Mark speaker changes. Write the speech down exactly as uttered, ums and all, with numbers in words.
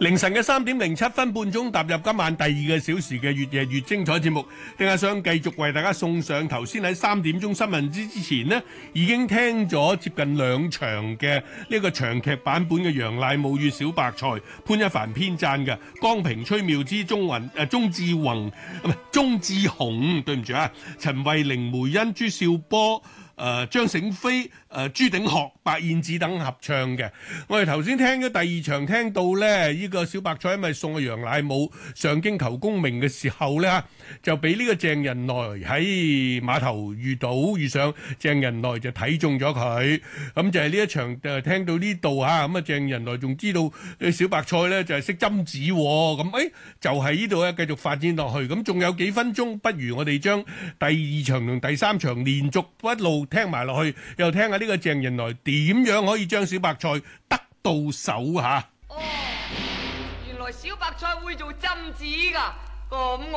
Speaker 1: 凌晨嘅三點零七分半鐘，踏入今晚第二個小時嘅越夜越精彩節目。定係想繼續為大家送上頭先喺三點鐘新聞之之前呢，已經聽咗接近兩場嘅呢個長劇版本嘅《楊乃武與小白菜》，潘一凡編撰嘅，江平、崔妙芝、鐘雲誒鐘志宏唔係鐘志雄，對唔住啊，陳慧玲、梅欣、朱少波。誒、呃、張醒飛、誒、呃、朱鼎學、白燕子等合唱嘅。我哋頭先聽咗第二場，聽到咧呢、這個小白菜因為送阿楊乃武上京求功名嘅時候咧，就俾呢個鄭人來喺碼頭遇到遇上，鄭人來就睇中咗佢。咁就係呢一場誒聽到呢度嚇，咁啊鄭人來仲知道小白菜咧就係識針子喎，咁誒就係呢度咧繼續發展落去。咁仲有幾分鐘，不如我哋將第二場同第三場連續一路聽埋落去，又聽下呢個鄭人來點樣可以將小白菜得到手嚇。
Speaker 2: 哦，原來小白菜會做針子㗎，咁